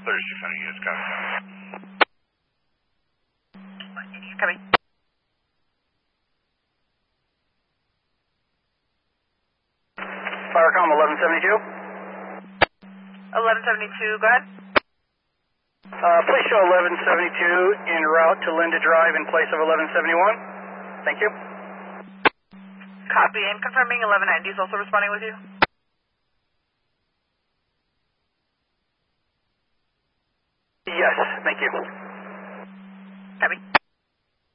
3600 units, copy. Copy. Firecom 1172. 1172, go ahead. Please show 1172 en route to Linda Drive in place of 1171. Thank you. Copy, and confirming 1190 is also responding with you. Yes, thank you. Copy.